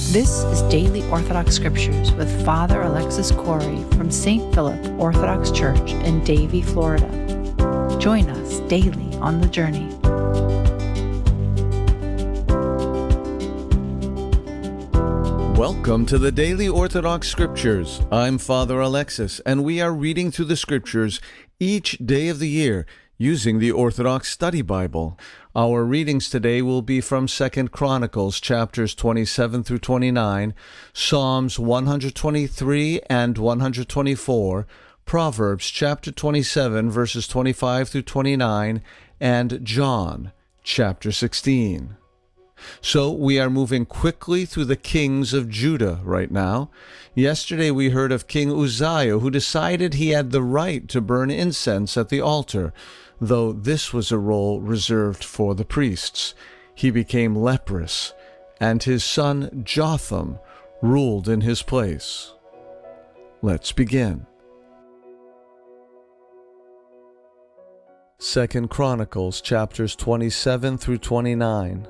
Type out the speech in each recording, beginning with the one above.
This is Daily Orthodox Scriptures with Father Alexis Corey from St. Philip Orthodox Church in Davie, Florida. Join us daily on the journey. Welcome to the Daily Orthodox Scriptures. I'm Father Alexis, and we are reading through the Scriptures each day of the year using the Orthodox Study Bible. Our readings today will be from 2 Chronicles chapters 27 through 29, Psalms 123 and 124, Proverbs chapter 27 verses 25 through 29, and John chapter 16. So we are moving quickly through the kings of Judah right now. Yesterday we heard of King Uzziah, who decided he had the right to burn incense at the altar, though this was a role reserved for the priests. He became leprous, and his son Jotham ruled in his place. Let's begin. 2 Chronicles chapters 27 through 29.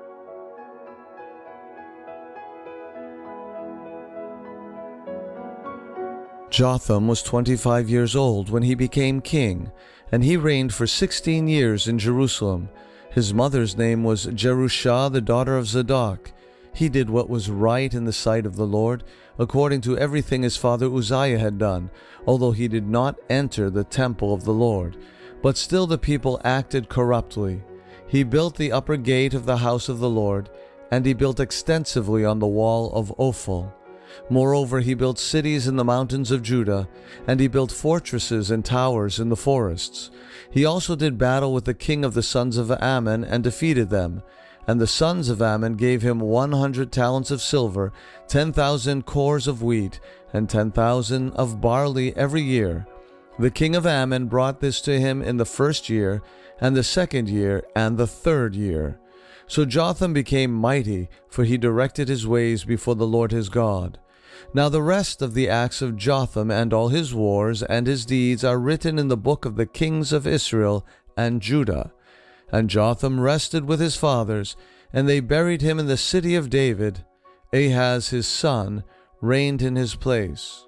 Jotham was 25 years old when he became king, and he reigned for 16 years in Jerusalem. His mother's name was Jerushah, the daughter of Zadok. He did what was right in the sight of the Lord, according to everything his father Uzziah had done, although he did not enter the temple of the Lord. But still the people acted corruptly. He built the upper gate of the house of the Lord, and he built extensively on the wall of Ophel. Moreover, he built cities in the mountains of Judah, and he built fortresses and towers in the forests. He also did battle with the king of the sons of Ammon and defeated them. And the sons of Ammon gave him 100 talents of silver, 10,000 cores of wheat, and 10,000 of barley every year. The king of Ammon brought this to him in the first year, and the second year, and the third year. So Jotham became mighty, for he directed his ways before the Lord his God. Now the rest of the acts of Jotham and all his wars and his deeds are written in the book of the kings of Israel and Judah. And Jotham rested with his fathers, and they buried him in the city of David. Ahaz his son reigned in his place.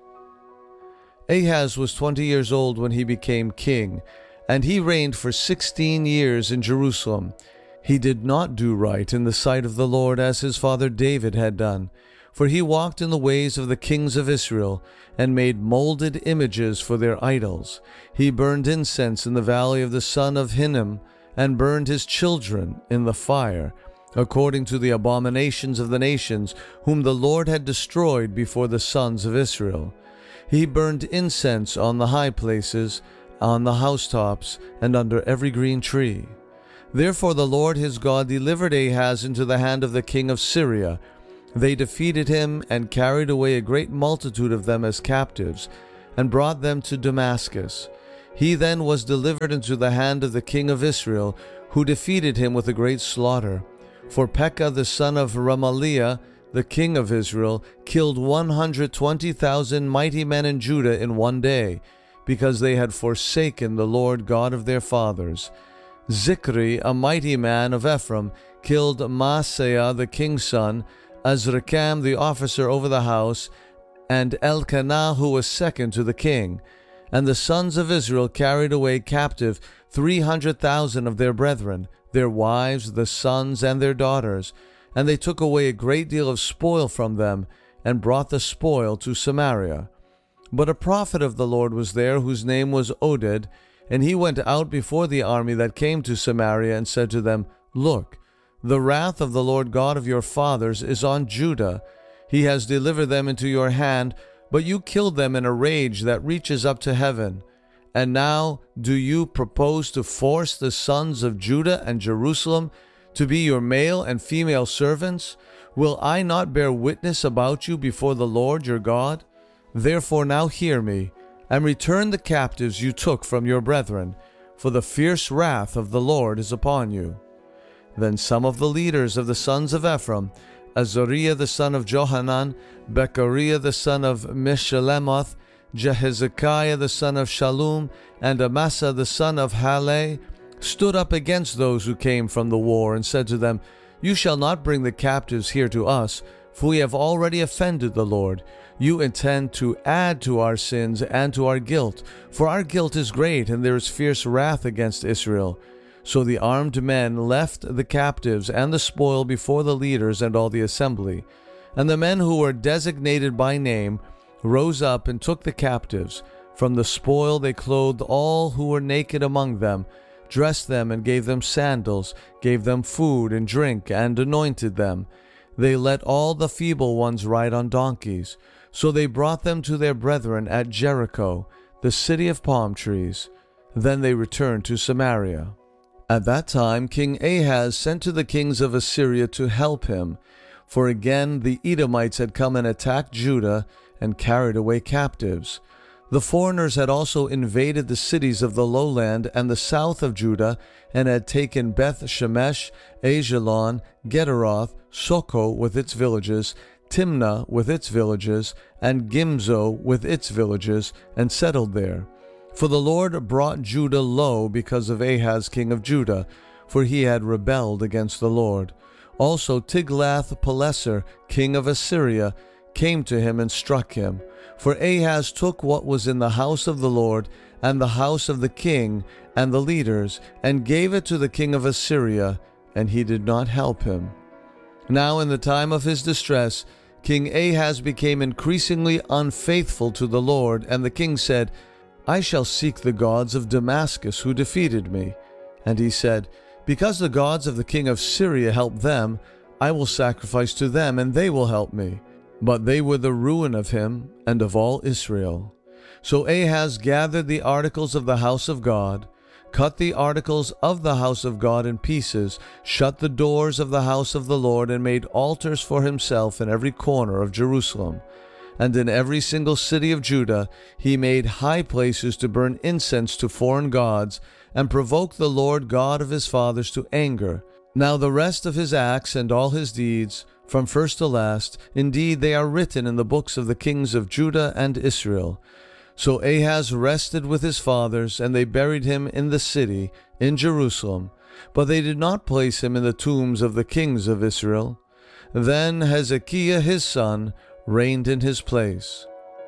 Ahaz was 20 years old when he became king, and he reigned for 16 years in Jerusalem. He did not do right in the sight of the Lord as his father David had done, for he walked in the ways of the kings of Israel, and made molded images for their idols. He burned incense in the valley of the son of Hinnom, and burned his children in the fire, according to the abominations of the nations, whom the Lord had destroyed before the sons of Israel. He burned incense on the high places, on the housetops, and under every green tree. Therefore the Lord his God delivered Ahaz into the hand of the king of Syria. They defeated him and carried away a great multitude of them as captives, and brought them to Damascus. He then was delivered into the hand of the king of Israel, who defeated him with a great slaughter. For Pekah the son of Remaliah, the king of Israel, killed 120,000 mighty men in Judah in one day, because they had forsaken the Lord God of their fathers. Zikri, a mighty man of Ephraim, killed Maaseiah the king's son, Azrikam the officer over the house, and Elkanah who was second to the king. And the sons of Israel carried away captive 300,000 of their brethren, their wives, the sons, and their daughters. And they took away a great deal of spoil from them, and brought the spoil to Samaria. But a prophet of the Lord was there, whose name was Oded, and he went out before the army that came to Samaria, and said to them, Look, the wrath of the Lord God of your fathers is on Judah. He has delivered them into your hand, but you killed them in a rage that reaches up to heaven. And now do you propose to force the sons of Judah and Jerusalem to be your male and female servants? Will I not bear witness about you before the Lord your God? Therefore now hear me, and return the captives you took from your brethren, for the fierce wrath of the Lord is upon you. Then some of the leaders of the sons of Ephraim, Azariah the son of Johanan, Bechariah the son of Meshillemoth, Jehezekiah the son of Shallum, and Amasa the son of Haleh, stood up against those who came from the war, and said to them, You shall not bring the captives here to us, For we have already offended the Lord. You intend to add to our sins and to our guilt, for our guilt is great, and there is fierce wrath against Israel. So the armed men left the captives and the spoil before the leaders and all the assembly. And the men who were designated by name rose up and took the captives. From the spoil they clothed all who were naked among them, dressed them and gave them sandals, gave them food and drink, and anointed them. They let all the feeble ones ride on donkeys. So they brought them to their brethren at Jericho, the city of palm trees. Then they returned to Samaria. At that time King Ahaz sent to the kings of Assyria to help him, for again the Edomites had come and attacked Judah and carried away captives. The foreigners had also invaded the cities of the lowland and the south of Judah, and had taken Beth Shemesh, Ajalon, Gederoth, Soko with its villages, Timnah with its villages, and Gimzo with its villages, and settled there. For the Lord brought Judah low because of Ahaz king of Judah, for he had rebelled against the Lord. Also Tiglath-Pileser king of Assyria came to him and struck him. For Ahaz took what was in the house of the Lord, and the house of the king, and the leaders, and gave it to the king of Assyria, and he did not help him. Now in the time of his distress, King Ahaz became increasingly unfaithful to the Lord, and the king said, I shall seek the gods of Damascus who defeated me. And he said, Because the gods of the king of Syria helped them, I will sacrifice to them, and they will help me. But they were the ruin of him and of all Israel. So Ahaz gathered the articles of the house of God, cut the articles of the house of God in pieces, shut the doors of the house of the Lord, and made altars for himself in every corner of Jerusalem. And in every single city of Judah he made high places to burn incense to foreign gods, and provoke the Lord God of his fathers to anger. Now the rest of his acts and all his deeds, from first to last, indeed they are written in the books of the kings of Judah and Israel. So Ahaz rested with his fathers, and they buried him in the city, in Jerusalem. But they did not place him in the tombs of the kings of Israel. Then Hezekiah his son reigned in his place.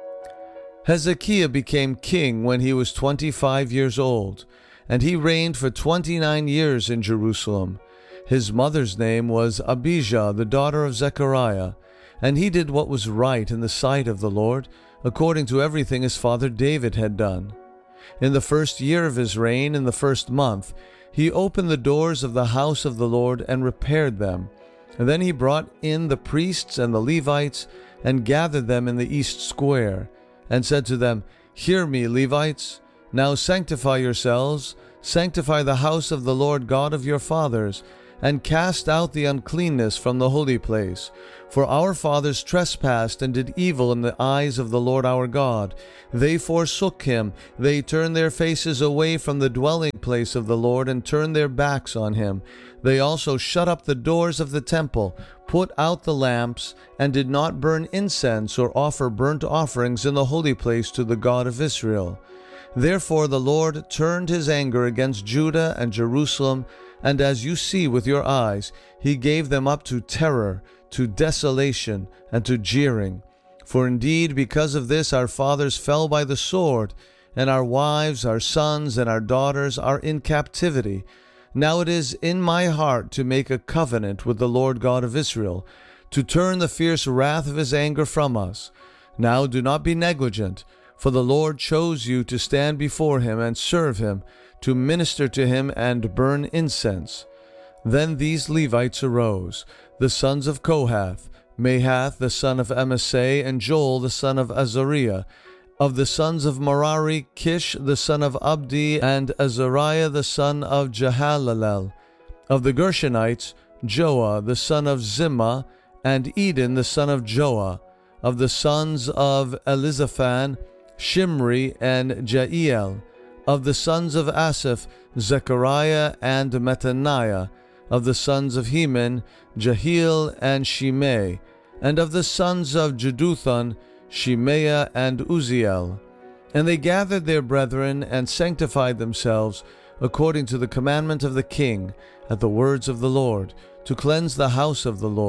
Hezekiah became king when he was 25 years old, and he reigned for 29 years in Jerusalem. His mother's name was Abijah, the daughter of Zechariah, and he did what was right in the sight of the Lord, according to everything his father David had done. In the first year of his reign, in the first month, he opened the doors of the house of the Lord and repaired them. And then he brought in the priests and the Levites and gathered them in the east square, and said to them, Hear me, Levites, now sanctify yourselves, sanctify the house of the Lord God of your fathers, and cast out the uncleanness from the holy place. For our fathers trespassed and did evil in the eyes of the Lord our God. They forsook him, they turned their faces away from the dwelling place of the Lord, and turned their backs on him. They also shut up the doors of the temple, put out the lamps, and did not burn incense or offer burnt offerings in the holy place to the God of Israel. Therefore the Lord turned his anger against Judah and Jerusalem, and as you see with your eyes, he gave them up to terror, to desolation, and to jeering. For indeed, because of this our fathers fell by the sword, and our wives, our sons, and our daughters are in captivity. Now it is in my heart to make a covenant with the Lord God of Israel, to turn the fierce wrath of his anger from us. Now do not be negligent, for the Lord chose you to stand before him and serve him, to minister to him and burn incense. Then these Levites arose, the sons of Kohath, Mahath the son of Amasai, and Joel the son of Azariah. Of the sons of Merari, Kish the son of Abdi, and Azariah the son of Jehalalel. Of the Gershonites, Joah the son of Zimmah, and Eden the son of Joah. Of the sons of Elizaphan, Shimri and Jael. Of the sons of Asaph, Zechariah and Mattaniah. Of the sons of Heman, Jehiel and Shimei. And of the sons of Jeduthun, Shemaiah and Uzziel. And they gathered their brethren and sanctified themselves, according to the commandment of the king, at the words of the Lord, to cleanse the house of the Lord.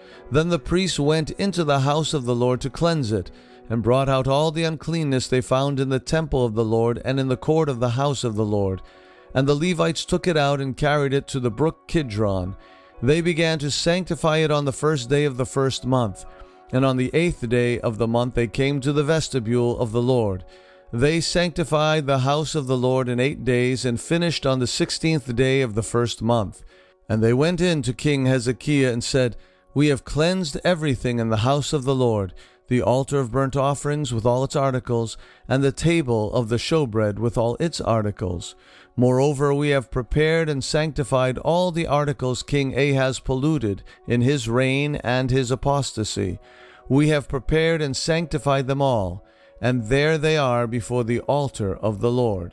Then the priests went into the house of the Lord to cleanse it, and brought out all the uncleanness they found in the temple of the Lord and in the court of the house of the Lord. And the Levites took it out and carried it to the brook Kidron. They began to sanctify it on the first day of the first month. And on the 8th day of the month they came to the vestibule of the Lord. They sanctified the house of the Lord in 8 days, and finished on the 16th day of the first month. And they went in to King Hezekiah and said, "We have cleansed everything in the house of the Lord, the altar of burnt offerings with all its articles, and the table of the showbread with all its articles. Moreover, we have prepared and sanctified all the articles King Ahaz polluted in his reign and his apostasy. We have prepared and sanctified them all, and there they are before the altar of the Lord."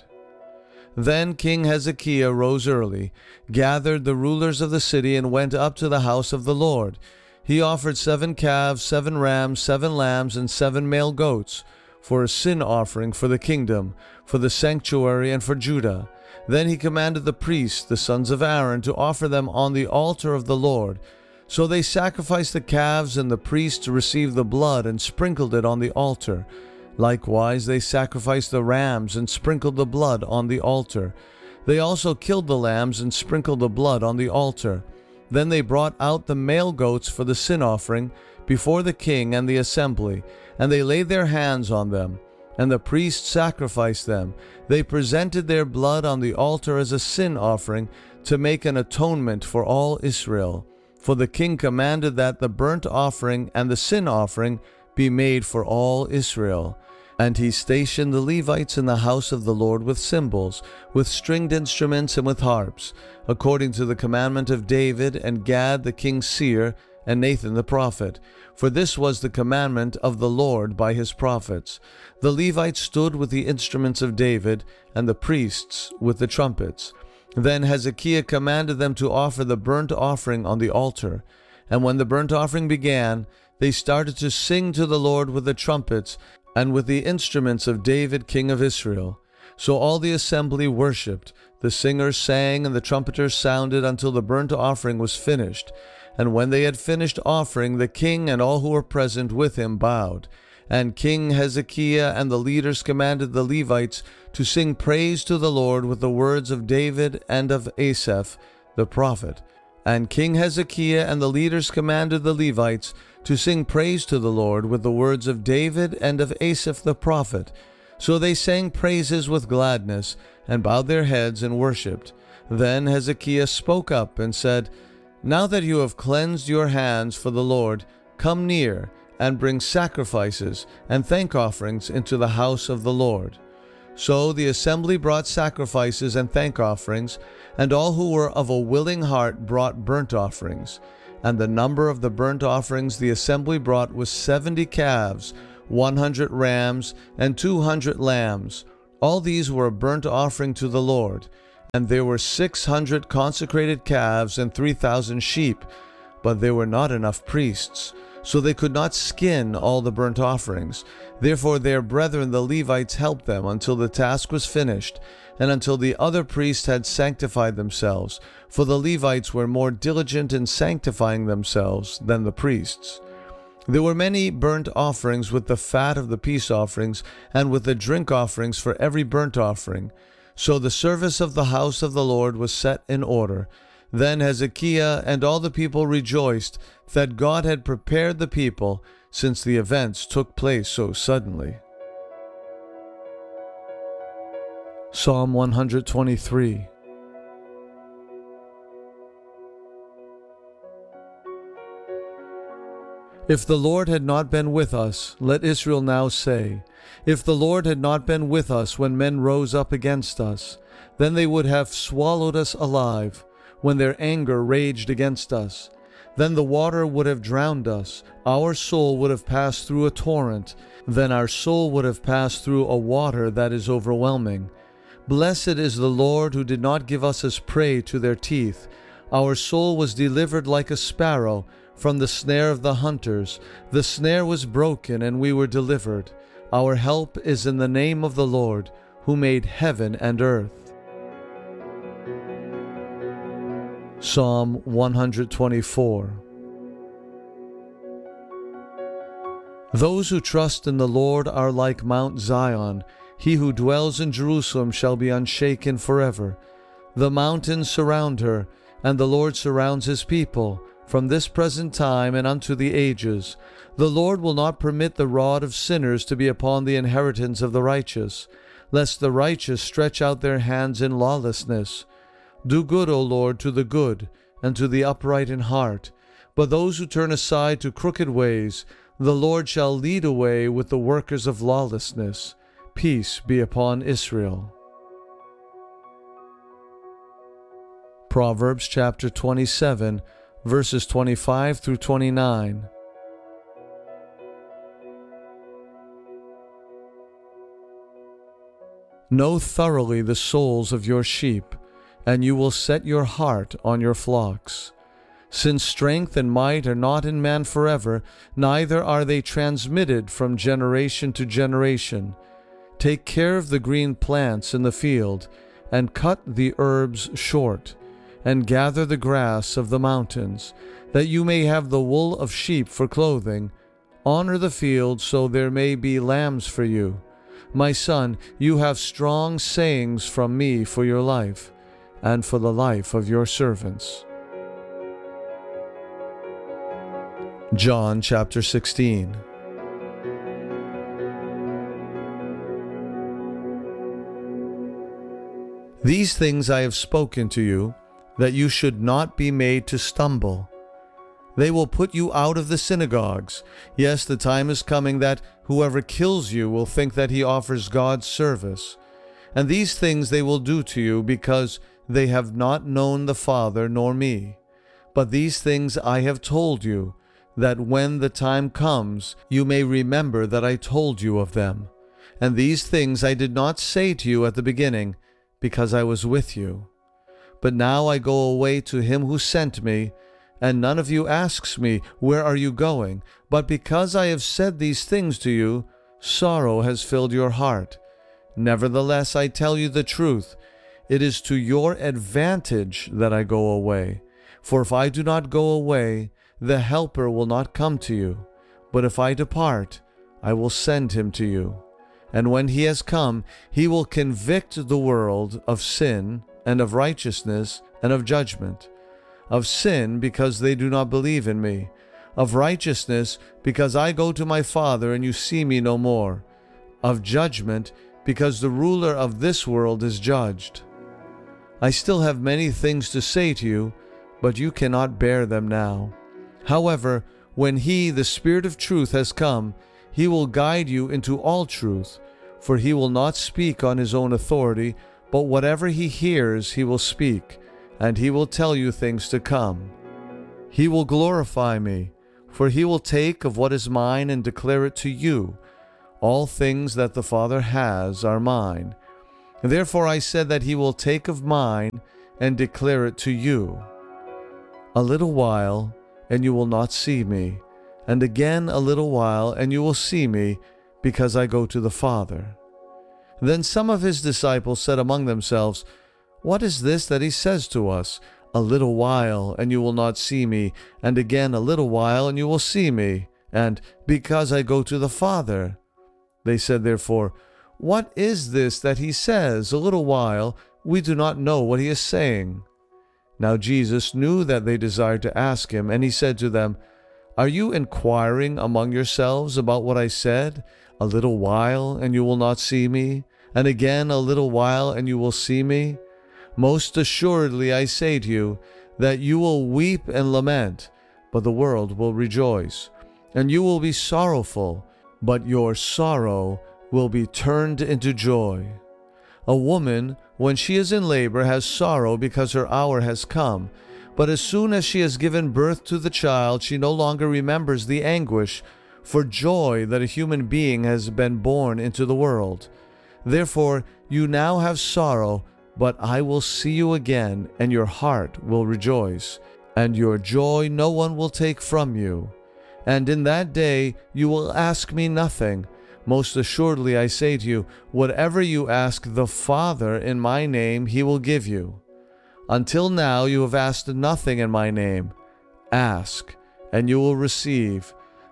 Then King Hezekiah rose early, gathered the rulers of the city, and went up to the house of the Lord. He offered 7 calves, 7 rams, 7 lambs, and 7 male goats, for a sin offering for the kingdom, for the sanctuary, and for Judah. Then he commanded the priests, the sons of Aaron, to offer them on the altar of the Lord. So they sacrificed the calves, and the priests received the blood and sprinkled it on the altar. Likewise they sacrificed the rams and sprinkled the blood on the altar. They also killed the lambs and sprinkled the blood on the altar. Then they brought out the male goats for the sin offering before the king and the assembly, and they laid their hands on them. And the priests sacrificed them. They presented their blood on the altar as a sin offering to make an atonement for all Israel. For the king commanded that the burnt offering and the sin offering be made for all Israel. And he stationed the Levites in the house of the Lord with cymbals, with stringed instruments, and with harps, according to the commandment of David and Gad the king's seer, and Nathan the prophet. For this was the commandment of the Lord by his prophets. The Levites stood with the instruments of David, and the priests with the trumpets. Then Hezekiah commanded them to offer the burnt offering on the altar. And when the burnt offering began, they started to sing to the Lord with the trumpets, and with the instruments of David king of Israel. So all the assembly worshipped. The singers sang, and the trumpeters sounded until the burnt offering was finished. And when they had finished offering, the king and all who were present with him bowed. And King Hezekiah and the leaders commanded the Levites to sing praise to the Lord with the words of David and of Asaph the prophet. And King Hezekiah and the leaders commanded the Levites to sing praise to the Lord with the words of David and of Asaph the prophet. So they sang praises with gladness, and bowed their heads and worshipped. Then Hezekiah spoke up and said, "Now that you have cleansed your hands for the Lord, come near and bring sacrifices and thank offerings into the house of the Lord." So the assembly brought sacrifices and thank offerings, and all who were of a willing heart brought burnt offerings. And the number of the burnt offerings the assembly brought was 70 calves, 100 rams, and 200 lambs. All these were a burnt offering to the Lord. And there were 600 consecrated calves and 3,000 sheep, but there were not enough priests, so they could not skin all the burnt offerings. Therefore their brethren the Levites helped them until the task was finished, and until the other priests had sanctified themselves, for the Levites were more diligent in sanctifying themselves than the priests. There were many burnt offerings with the fat of the peace offerings, and with the drink offerings for every burnt offering. So the service of the house of the Lord was set in order. Then Hezekiah and all the people rejoiced that God had prepared the people, since the events took place so suddenly. Psalm 123. If the Lord had not been with us, let Israel now say, if the Lord had not been with us when men rose up against us, then they would have swallowed us alive when their anger raged against us. Then the water would have drowned us, our soul would have passed through a torrent, then our soul would have passed through a water that is overwhelming. Blessed is the Lord who did not give us as prey to their teeth. Our soul was delivered like a sparrow from the snare of the hunters. The snare was broken, and we were delivered. Our help is in the name of the Lord, who made heaven and earth. Psalm 124. Those who trust in the Lord are like Mount Zion. He who dwells in Jerusalem shall be unshaken forever. The mountains surround her, and the Lord surrounds his people, from this present time and unto the ages. The Lord will not permit the rod of sinners to be upon the inheritance of the righteous, lest the righteous stretch out their hands in lawlessness. Do good, O Lord, to the good, and to the upright in heart. But those who turn aside to crooked ways, the Lord shall lead away with the workers of lawlessness. Peace be upon Israel. Proverbs chapter 27, verses 25 through 29. Know thoroughly the souls of your sheep, and you will set your heart on your flocks. Since strength and might are not in man forever, neither are they transmitted from generation to generation. Take care of the green plants in the field, and cut the herbs short, and gather the grass of the mountains, that you may have the wool of sheep for clothing. Honor the field, so there may be lambs for you. My son, you have strong sayings from me for your life, and for the life of your servants. John chapter 16. These things I have spoken to you, that you should not be made to stumble. They will put you out of the synagogues. Yes, the time is coming that whoever kills you will think that he offers God service. And these things they will do to you, because they have not known the Father nor me. But these things I have told you, that when the time comes, you may remember that I told you of them. And these things I did not say to you at the beginning, because I was with you. But now I go away to him who sent me, and none of you asks me, where are you going? But because I have said these things to you, sorrow has filled your heart. Nevertheless, I tell you the truth. It is to your advantage that I go away. For if I do not go away, the Helper will not come to you. But if I depart, I will send him to you. And when he has come, he will convict the world of sin, and of righteousness, and of judgment. Of sin, because they do not believe in me. Of righteousness, because I go to my Father, and you see me no more. Of judgment, because the ruler of this world is judged. I still have many things to say to you, but you cannot bear them now. However, when he, the Spirit of truth, has come, he will guide you into all truth, for he will not speak on his own authority, but whatever he hears he will speak, and he will tell you things to come. He will glorify me, for he will take of what is mine and declare it to you. All things that the Father has are mine. Therefore I said that he will take of mine and declare it to you. A little while, and you will not see me, and again a little while, and you will see me, because I go to the Father. Then some of his disciples said among themselves, What is this that he says to us? A little while, and you will not see me, and again a little while, and you will see me, and because I go to the Father. They said therefore, What is this that he says, a little while? We do not know what he is saying. Now Jesus knew that they desired to ask him, and he said to them, Are you inquiring among yourselves about what I said? A little while, and you will not see me, and again a little while, and you will see me? Most assuredly I say to you, that you will weep and lament, but the world will rejoice. And you will be sorrowful, but your sorrow will be turned into joy. A woman, when she is in labor, has sorrow because her hour has come. But as soon as she has given birth to the child, she no longer remembers the anguish for joy that a human being has been born into the world. Therefore, you now have sorrow, but I will see you again, and your heart will rejoice, and your joy no one will take from you. And in that day you will ask me nothing. Most assuredly I say to you, whatever you ask the Father in my name, he will give you. Until now you have asked nothing in my name. Ask, and you will receive,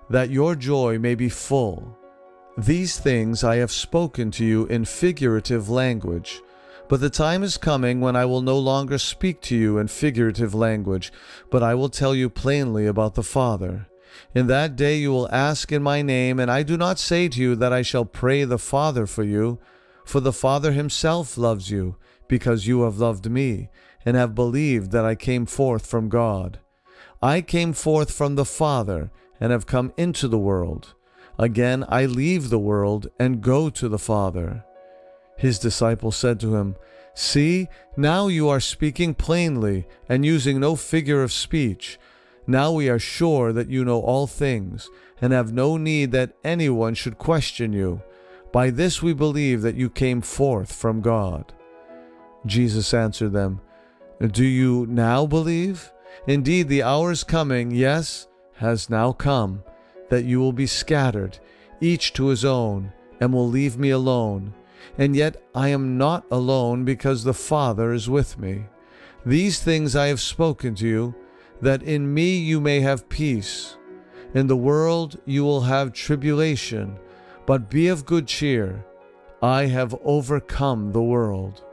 that your joy may be full. These things I have spoken to you in figurative language, but the time is coming when I will no longer speak to you in figurative language, but I will tell you plainly about the Father. In that day you will ask in my name, and I do not say to you that I shall pray the Father for you, for the Father himself loves you, because you have loved me, and have believed that I came forth from God. I came forth from the Father, and have come into the world. Again I leave the world, and go to the Father. His disciples said to him, See, now you are speaking plainly, and using no figure of speech. Now we are sure that you know all things, and have no need that anyone should question you. By this we believe that you came forth from God. Jesus answered them, Do you now believe? Indeed, the hour is coming, yes, has now come, that you will be scattered, each to his own, and will leave me alone. And yet I am not alone, because the Father is with me. These things I have spoken to you, that in me you may have peace. In the world you will have tribulation, but be of good cheer. I have overcome the world.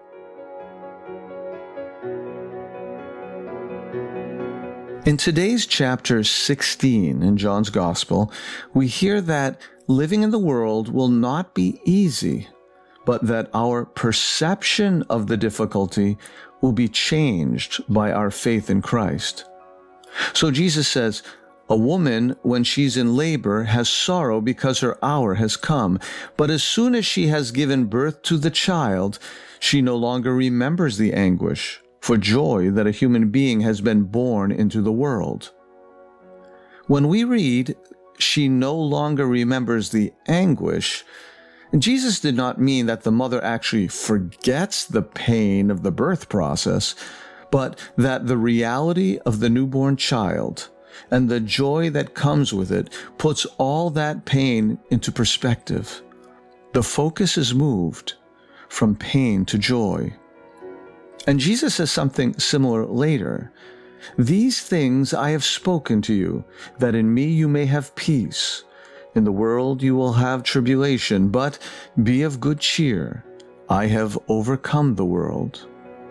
In today's chapter 16 in John's Gospel, we hear that living in the world will not be easy, but that our perception of the difficulty will be changed by our faith in Christ. So Jesus says, a woman, when she's in labor, has sorrow because her hour has come. But as soon as she has given birth to the child, she no longer remembers the anguish for joy that a human being has been born into the world. When we read, she no longer remembers the anguish, Jesus did not mean that the mother actually forgets the pain of the birth process, but that the reality of the newborn child and the joy that comes with it puts all that pain into perspective. The focus is moved from pain to joy. And Jesus says something similar later. These things I have spoken to you, that in me you may have peace. In the world you will have tribulation, but be of good cheer. I have overcome the world.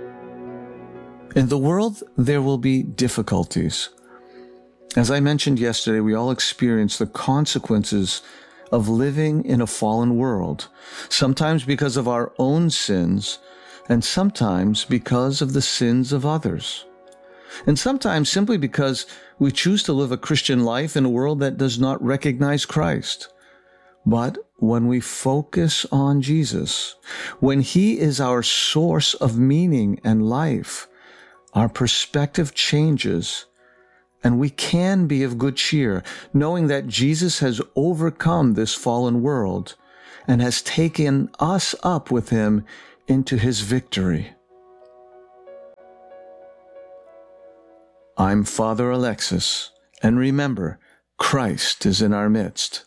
In the world there will be difficulties. As I mentioned yesterday, we all experience the consequences of living in a fallen world, sometimes because of our own sins, and sometimes because of the sins of others. And sometimes simply because we choose to live a Christian life in a world that does not recognize Christ. But when we focus on Jesus, when He is our source of meaning and life, our perspective changes, and we can be of good cheer, knowing that Jesus has overcome this fallen world and has taken us up with Him into His victory. I'm Father Alexis, and remember, Christ is in our midst.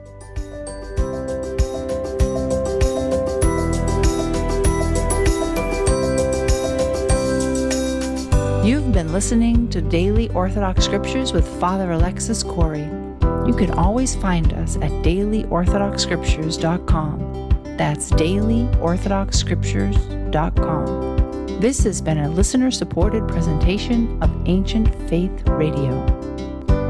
You've been listening to Daily Orthodox Scriptures with Father Alexis Corey. You can always find us at dailyorthodoxscriptures.com. That's dailyorthodoxscriptures.com. This has been a listener-supported presentation of Ancient Faith Radio.